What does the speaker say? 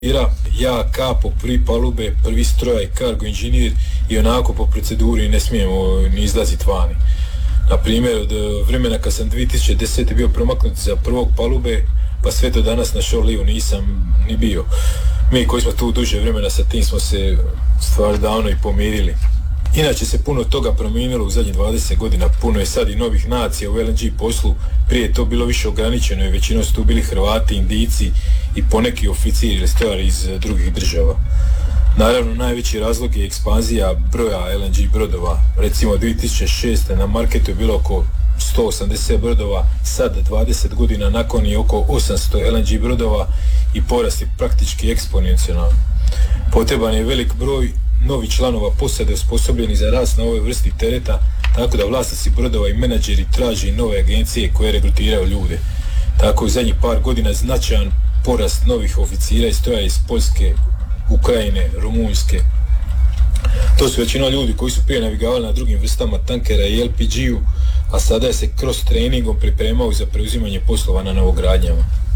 Ja, kapo, prvi palube, prvi stroj, cargo inženjer i onako po proceduri ne smijemo ni izlaziti vani. Na primjer, od vremena kad sam 2010. bio promaknut za prvog palube, pa sve do danas na show live nisam ni bio. Mi koji smo tu duže vremena sa tim smo se stvar davno i pomirili. Inače se puno toga promijenilo u zadnjih 20 godina, puno je sad i novih nacija u LNG poslu, prije je to bilo više ograničeno i većinom su tu bili Hrvati, Indijci i poneki oficiri ili stvari iz drugih država. Naravno, najveći razlog je ekspanzija broja LNG brodova. Recimo 2006. na marketu je bilo oko 180 brodova, sad 20 godina nakon je oko 800 LNG brodova i porast je praktički eksponencijalan. Potreban je velik broj novi članova posade osposobljeni za rast na ovoj vrsti tereta, tako da vlasnici brodova i menadžeri traže nove agencije koje regrutiraju ljude. Tako u zadnjih par godina značajan porast novih oficira i stroja iz Poljske, Ukrajine, Rumunjske. To su većinom ljudi koji su prije navigavali na drugim vrstama tankera i LPG-u, a sada se kroz treningom pripremaju za preuzimanje poslova na novogradnjama.